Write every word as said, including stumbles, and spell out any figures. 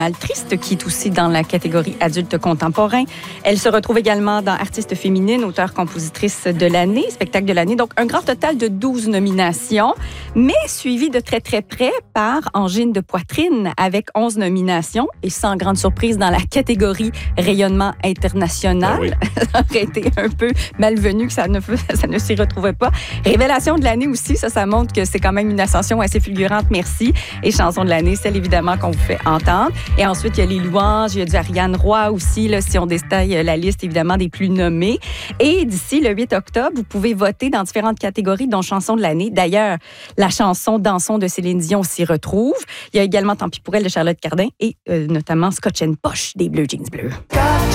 Triste, qui est aussi dans la catégorie adulte contemporain. Elle se retrouve également dans artiste féminine, auteure-compositrice de l'année, spectacle de l'année. Donc, un grand total de douze nominations, mais suivi de très, très près par Angine de poitrine avec onze nominations et sans grande surprise dans la catégorie rayonnement international. Ben oui. Ça aurait été un peu malvenu que ça ne, ça ne s'y retrouvait pas. Révélation de l'année aussi, ça, ça montre que c'est quand même une ascension assez fulgurante, merci. Et chanson de l'année, celle évidemment qu'on vous fait entendre. Et ensuite, il y a les louanges, il y a du Ariane Roy aussi, là, si on détaille la liste, évidemment, des plus nommés. Et d'ici le huit octobre, vous pouvez voter dans différentes catégories, dont chanson de l'année. D'ailleurs, la chanson Dansons de Céline Dion s'y retrouve. Il y a également Tant pis pour elle de Charlotte Cardin et euh, notamment Scotch and Posh des Bleu Jeans Bleu.